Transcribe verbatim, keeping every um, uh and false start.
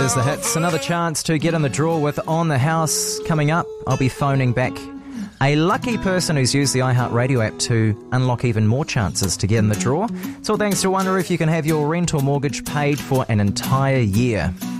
is The Hits. Another chance to get in the draw with On the House coming up. I'll be phoning back a lucky person who's used the iHeartRadio app to unlock even more chances to get in the draw. It's all thanks to Wonder if you can have your rent or mortgage paid for an entire year.